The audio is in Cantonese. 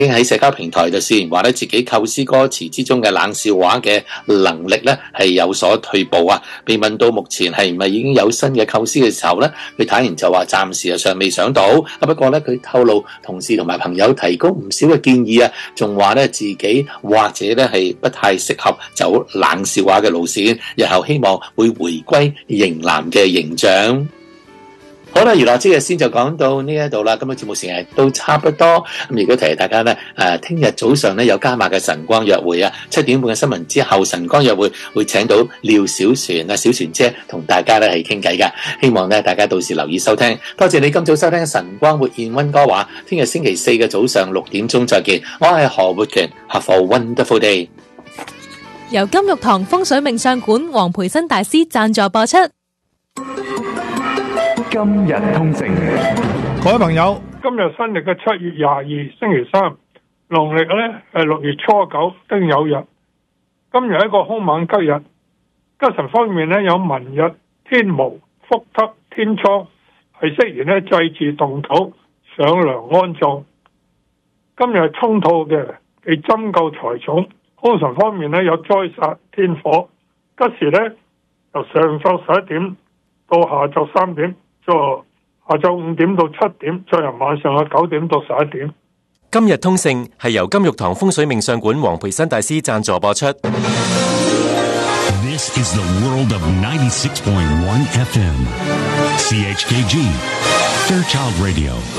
喺社交平台就試言話咧，自己構思歌詞之中嘅冷笑話嘅能力咧係有所退步啊。被問到目前係唔係已經有新嘅構思嘅時候咧，佢坦言就話暫時尚未想到。不過咧，佢透露同事同埋朋友提供唔少嘅建議啊，仲話咧自己或者咧係不太適合走冷笑話嘅路線，日後希望會回歸型男嘅形象。好啦，娛樂之日先就講到呢一度啦。今日節目時間都差不多，咁亦都提大家咧，聽日早上咧有加碼嘅晨光約會啊，7點半嘅新聞之後，晨光約會請到廖小璇啊，小璇姐同大家咧係傾偈㗎。希望咧大家到時留意收聽。多謝你今早收聽晨光活現溫哥華，聽日星期四嘅早上6點鐘再見。我係何活權 ，Have a wonderful day。 由金玉堂風水命相館黃培新大師贊助播出。 今日通勝， 各位朋友， 今日新曆嘅7月22星期三，農曆咧係6月初9丁酉日。今日係一個凶猛吉日，吉神方面咧有文日、天無、福德、天倉，係適宜咧祭祀動土、上梁安葬。今日係沖土嘅，係針灸財種。凶神方面咧有災煞、天火。吉時咧由上晝11點到下晝3點。下晝5點到7點，再由晚上嘅9點到11點。 今日通勝係由金玉堂風水命相館黃培新大師贊助播出。 This is the world of 96.1 FM. CHKG, Fairchild Radio.